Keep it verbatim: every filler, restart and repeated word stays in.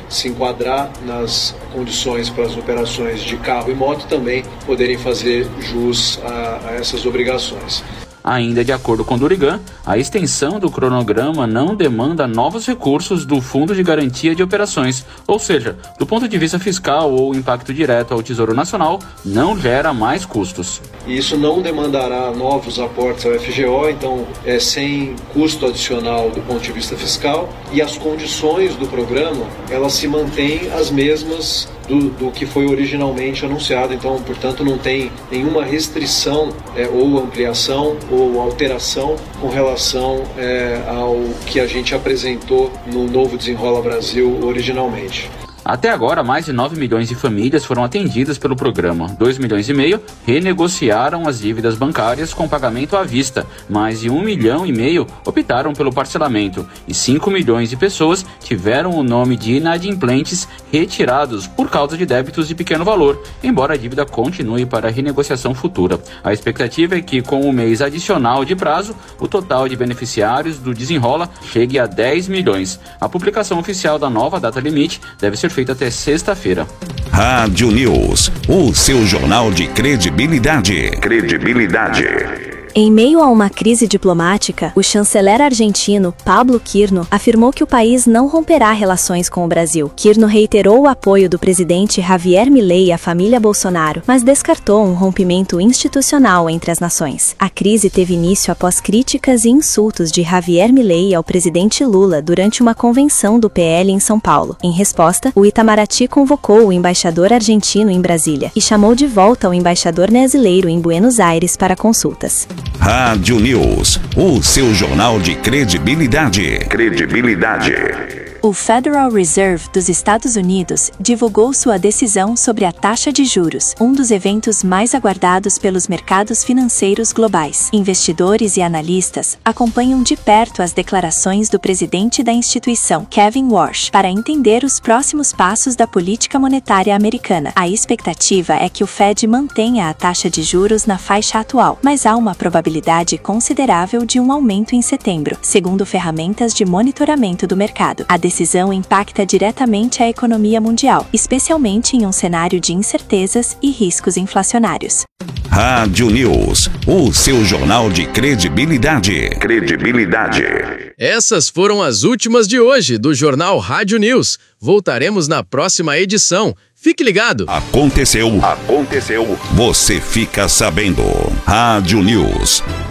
se enquadrar nas condições para as operações de carro e moto também poderem fazer jus a, a essas obrigações. Ainda de acordo com Durigan, a extensão do cronograma não demanda novos recursos do Fundo de Garantia de Operações, ou seja, do ponto de vista fiscal ou impacto direto ao Tesouro Nacional, não gera mais custos. E isso não demandará novos aportes ao F G O, então é sem custo adicional do ponto de vista fiscal, e as condições do programa, elas se mantêm as mesmas do, do que foi originalmente anunciado, então, portanto, não tem nenhuma restrição é, ou ampliação ou alteração com relação é, ao que a gente apresentou no novo Desenrola Brasil originalmente. Até agora, mais de nove milhões de famílias foram atendidas pelo programa. dois milhões e meio renegociaram as dívidas bancárias com pagamento à vista. Mais de um milhão e meio optaram pelo parcelamento. E cinco milhões de pessoas tiveram o nome de inadimplentes retirados por causa de débitos de pequeno valor, embora a dívida continue para renegociação futura. A expectativa é que, com o mês adicional de prazo, o total de beneficiários do Desenrola chegue a dez milhões. A publicação oficial da nova data limite deve ser feita até sexta-feira. Rádio News, o seu jornal de credibilidade. Credibilidade. Em meio a uma crise diplomática, o chanceler argentino Pablo Quirno afirmou que o país não romperá relações com o Brasil. Quirno reiterou o apoio do presidente Javier Milei à família Bolsonaro, mas descartou um rompimento institucional entre as nações. A crise teve início após críticas e insultos de Javier Milei ao presidente Lula durante uma convenção do P L em São Paulo. Em resposta, o Itamaraty convocou o embaixador argentino em Brasília e chamou de volta o embaixador brasileiro em Buenos Aires para consultas. Rádio News, o seu jornal de credibilidade. Credibilidade. O Federal Reserve dos Estados Unidos divulgou sua decisão sobre a taxa de juros, um dos eventos mais aguardados pelos mercados financeiros globais. Investidores e analistas acompanham de perto as declarações do presidente da instituição, Kevin Warsh, para entender os próximos passos da política monetária americana. A expectativa é que o Fed mantenha a taxa de juros na faixa atual, mas há uma probabilidade considerável de um aumento em setembro, segundo ferramentas de monitoramento do mercado. A A decisão impacta diretamente a economia mundial, especialmente em um cenário de incertezas e riscos inflacionários. Rádio News, o seu jornal de credibilidade. Credibilidade. Essas foram as últimas de hoje do Jornal Rádio News. Voltaremos na próxima edição. Fique ligado. Aconteceu. Aconteceu. Você fica sabendo. Rádio News.